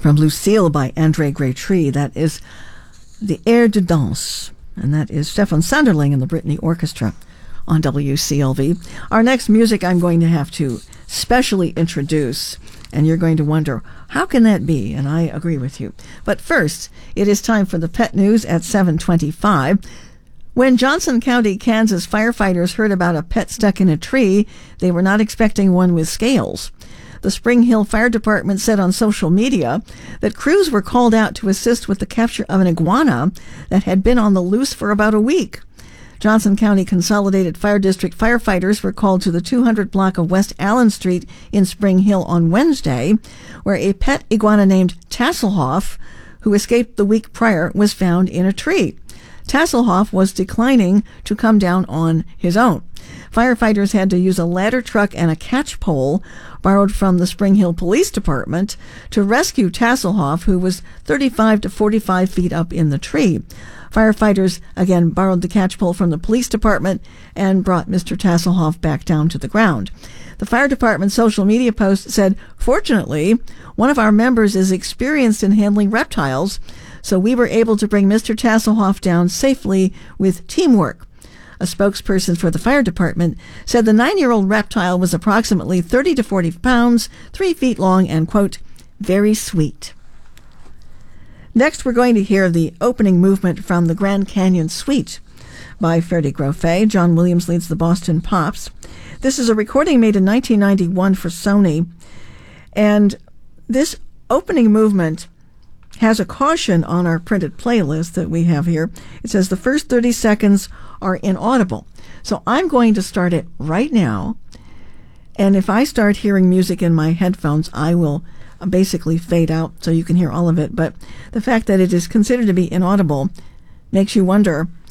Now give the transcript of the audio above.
from Lucille by André Graytree. That is the Air de Danse, and that is Stefan Sanderling and the Brittany Orchestra on WCLV. Our next music I'm going to have to specially introduce, and you're going to wonder, how can that be? And I agree with you. But first, it is time for the pet news at 7:25. When Johnson County, Kansas firefighters heard about a pet stuck in a tree, they were not expecting one with scales. The Spring Hill Fire Department said on social media that crews were called out to assist with the capture of an iguana that had been on the loose for about a week. Johnson County Consolidated Fire District firefighters were called to the 200 block of West Allen Street in Spring Hill on Wednesday, where a pet iguana named Tasselhoff, who escaped the week prior, was found in a tree. Tasselhoff was declining to come down on his own. Firefighters had to use a ladder truck and a catch pole borrowed from the Spring Hill Police Department to rescue Tasselhoff, who was 35 to 45 feet up in the tree. Firefighters again borrowed the catch pole from the police department and brought Mr. Tasselhoff back down to the ground. The fire department's social media post said, "Fortunately, one of our members is experienced in handling reptiles, so we were able to bring Mr. Tasselhoff down safely with teamwork." A spokesperson for the fire department said the 9-year-old reptile was approximately 30 to 40 pounds, 3 feet long, and, quote, very sweet. Next, we're going to hear the opening movement from the Grand Canyon Suite by Freddie Grofé. John Williams leads the Boston Pops. This is a recording made in 1991 for Sony, and this opening movement has a caution on our printed playlist that we have here. It says the first 30 seconds are inaudible. So I'm going to start it right now, and if I start hearing music in my headphones, I will basically fade out so you can hear all of it. But the fact that it is considered to be inaudible makes you wonder,